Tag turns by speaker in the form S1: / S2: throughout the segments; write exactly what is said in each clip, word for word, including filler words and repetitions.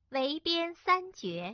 S1: 围边三绝。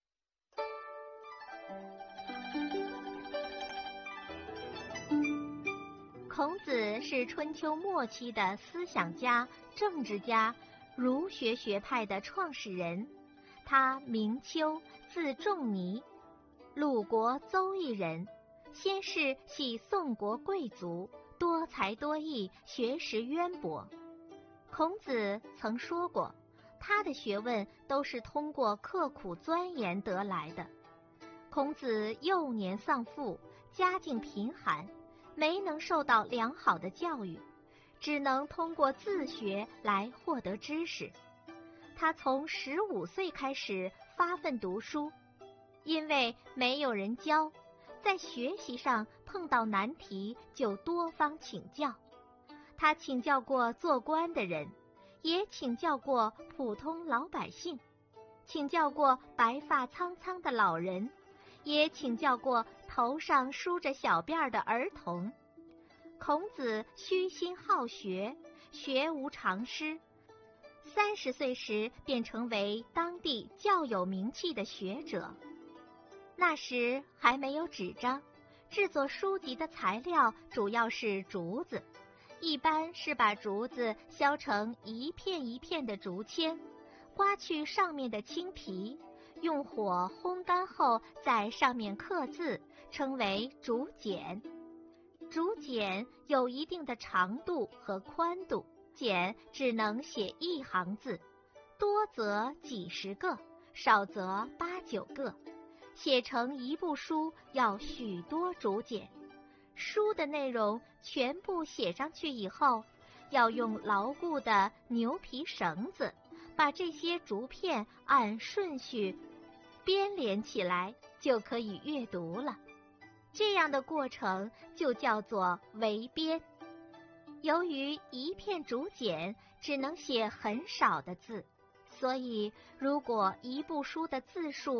S1: 孔子是春秋末期的思想家、政治家、儒学学派的创始人。他名丘，字仲尼，鲁国邹邑人，先是系宋国贵族，多才多艺，学识渊博。孔子曾说过，他的学问都是通过刻苦钻研得来的。孔子幼年丧父，家境贫寒，没能受到良好的教育，只能通过自学来获得知识。他从十五岁开始发奋读书，因为没有人教，在学习上碰到难题就多方请教。他请教过做官的人，也请教过普通老百姓，请教过白发苍苍的老人，也请教过头上梳着小辫的儿童。孔子虚心好学，学无常师，三十岁时便成为当地较有名气的学者。那时还没有纸张，制作书籍的材料主要是竹子，一般是把竹子削成一片一片的竹签，刮去上面的青皮，用火烘干后在上面刻字，称为竹简。竹简有一定的长度和宽度，简只能写一行字，多则几十个，少则八九个。写成一部书要许多竹简，书的内容全部写上去以后，要用牢固的牛皮绳子把这些竹片按顺序编连起来，就可以阅读了。这样的过程就叫做围边。由于一片竹简只能写很少的字，所以如果一部书的字数